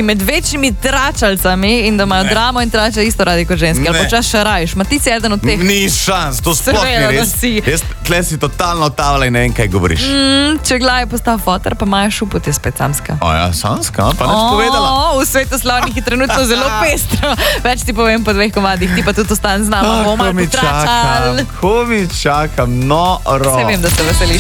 moški med večjimi tračalcami in da imajo dramo in trača isto radi kot ženski. Ali počas še rajiš. Ma ti si eden od teh. Ni šans, to sploh ni res. Jaz tle si totalno otavla in ne vem, kaj govoriš. Če glaj je postal fotor, pa Maja Šuput je spet samska. O ja, samska, pa neč povedala. V Svetoslavnih je trenutno zelo pestro. Več ti povem po 2 komadih, ti pa tudi ostan z nama. Bomo malo potračali. Ko mi čakam, noro. Vse vem, da se veseliš.